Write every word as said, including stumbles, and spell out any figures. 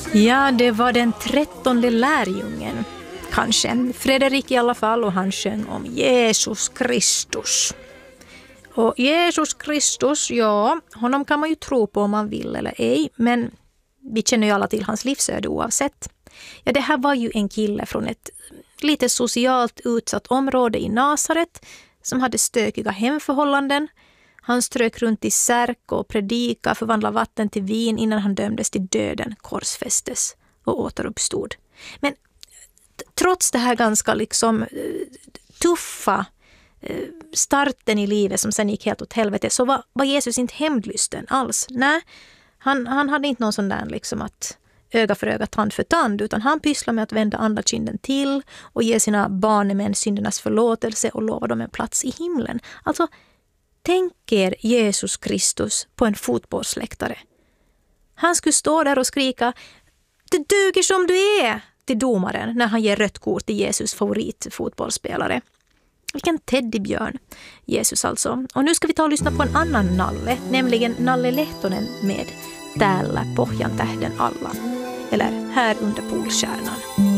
Ja, det var den trettonde lärjungen. Kanske. Fredrik i alla fall, och han sjöng om Jesus Kristus. Och Jesus Kristus, ja, honom kan man ju tro på om man vill eller ej, men vi känner ju alla till hans livsöde oavsett. Ja, det här var ju en kille från ett lite socialt utsatt område i Nasaret som hade stökiga hemförhållanden. Han strök runt i särk och predika, förvandla vatten till vin innan han dömdes till döden, korsfästes och återuppstod. Men trots det här ganska liksom tuffa starten i livet som sen gick helt åt helvete, så var, var Jesus inte hämndlysten alls. Nej, han, han hade inte någon sån där liksom att öga för öga, tand för tand, utan han pysslade med att vända andra kinden till och ge sina barnemän syndernas förlåtelse och lova dem en plats i himlen. Alltså, tänk er Jesus Kristus på en fotbollsläktare. Han skulle stå där och skrika "Det duger som du är" till domaren när han ger rött kort till Jesus favoritfotbollsspelare. Vilken teddybjörn, Jesus alltså. Och nu ska vi ta och lyssna på en annan Nalle, nämligen Nalle Lehtonen med "Täällä Pohjan tähden alla", eller "Här under polstjärnan".